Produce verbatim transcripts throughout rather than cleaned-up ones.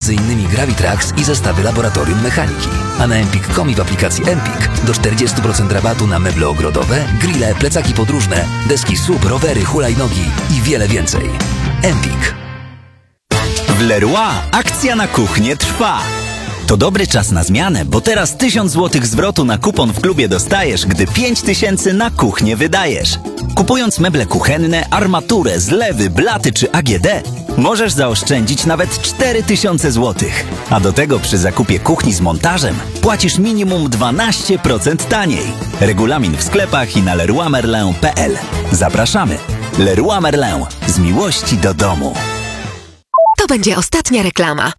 między innymi Gravitrax i zestawy laboratorium mechaniki. A na empik kropka com i w aplikacji Empik do czterdzieści procent rabatu na meble ogrodowe, grille, plecaki podróżne, deski S U V, rowery, hulajnogi i wiele więcej. Empik. W Leroy akcja na kuchnię trwa. To dobry czas na zmianę, bo teraz tysiąc złotych zwrotu na kupon w klubie dostajesz, gdy pięć tysięcy na kuchnię wydajesz. Kupując meble kuchenne, armaturę, zlewy, blaty czy A G D, możesz zaoszczędzić nawet cztery tysiące złotych. A do tego przy zakupie kuchni z montażem płacisz minimum dwanaście procent taniej. Regulamin w sklepach i na leroy merlin kropka p l. Zapraszamy. Leroy Merlin. Z miłości do domu. To będzie ostatnia reklama.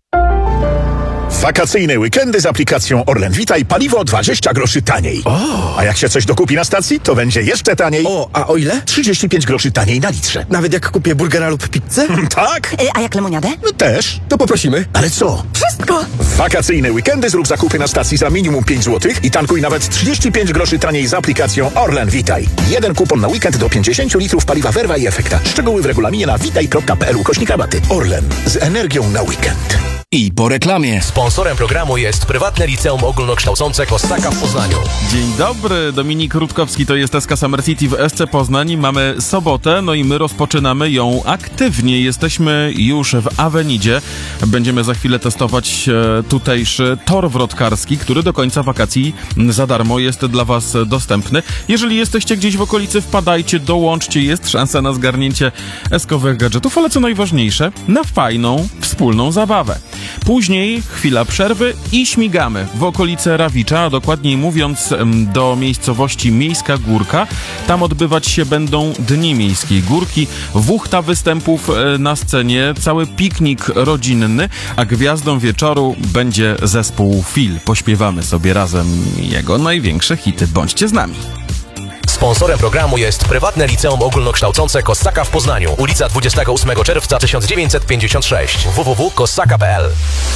Wakacyjne weekendy z aplikacją Orlen Vitaj paliwo dwadzieścia groszy taniej. O. A jak się coś dokupi na stacji, to będzie jeszcze taniej. O, a o ile? trzydzieści pięć groszy taniej na litrze. Nawet jak kupię burgera lub pizzę? Tak? Y, a jak lemoniadę? No też. To poprosimy. Ale co? Wszystko! W wakacyjne weekendy zrób zakupy na stacji za minimum pięć złotych i tankuj nawet trzydzieści pięć groszy taniej z aplikacją Orlen Vitaj. Jeden kupon na weekend do pięćdziesiąt litrów paliwa Verva i Efekta. Szczegóły w regulaminie na vitaj kropka p l ukośnik rabaty. Orlen. Z energią na weekend. I po reklamie. Sponsorem programu jest prywatne liceum ogólnokształcące Kossaka w Poznaniu. Dzień dobry, Dominik Rutkowski, to jest S K Summer City w S C Poznań. Mamy sobotę, no i my rozpoczynamy ją aktywnie. Jesteśmy już w Awenidzie. Będziemy za chwilę testować e, tutejszy tor wrotkarski, który do końca wakacji za darmo jest dla Was dostępny. Jeżeli jesteście gdzieś w okolicy, wpadajcie, dołączcie, jest szansa na zgarnięcie eskowych gadżetów, ale co najważniejsze, na fajną, wspólną zabawę. Później chwila przerwy i śmigamy w okolice Rawicza, a dokładniej mówiąc do miejscowości Miejska Górka. Tam odbywać się będą Dni Miejskiej Górki, wuchta występów na scenie, cały piknik rodzinny, a gwiazdą wieczoru będzie zespół Fil. Pośpiewamy sobie razem jego największe hity. Bądźcie z nami. Sponsorem programu jest prywatne liceum ogólnokształcące Kossaka w Poznaniu. Ulica dwudziestego ósmego czerwca tysiąc dziewięćset pięćdziesiąt sześć. w w w kropka kossaka kropka p l.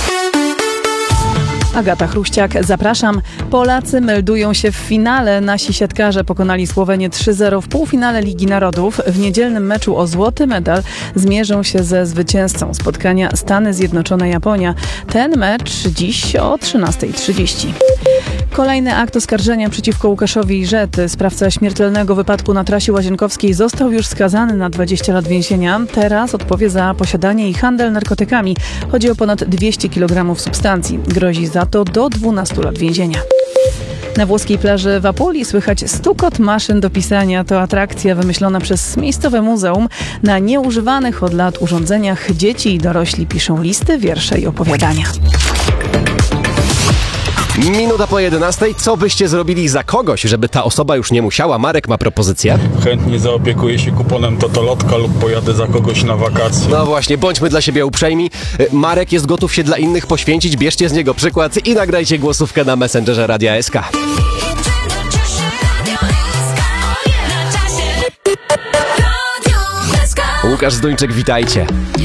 Agata Chruściak, zapraszam. Polacy meldują się w finale. Nasi siatkarze pokonali Słowenię trzy zero w półfinale Ligi Narodów. W niedzielnym meczu o złoty medal zmierzą się ze zwycięzcą spotkania Stany Zjednoczone-Japonia. Ten mecz dziś o trzynasta trzydzieści. Kolejny akt oskarżenia przeciwko Łukaszowi Rzety. Sprawca śmiertelnego wypadku na trasie łazienkowskiej został już skazany na dwadzieścia lat więzienia. Teraz odpowie za posiadanie i handel narkotykami. Chodzi o ponad dwieście kilogramów substancji. Grozi za to do dwunastu lat więzienia. Na włoskiej plaży w Apulii słychać stukot maszyn do pisania. To atrakcja wymyślona przez miejscowe muzeum. Na nieużywanych od lat urządzeniach dzieci i dorośli piszą listy, wiersze i opowiadania. Minuta po jedenastej. Co byście zrobili za kogoś, żeby ta osoba już nie musiała? Marek ma propozycję. Chętnie zaopiekuję się kuponem Totolotka lub pojadę za kogoś na wakacje. No właśnie, bądźmy dla siebie uprzejmi. Marek jest gotów się dla innych poświęcić. Bierzcie z niego przykład i nagrajcie głosówkę na Messengerze Radia S K. Łukasz Zduńczyk, witajcie.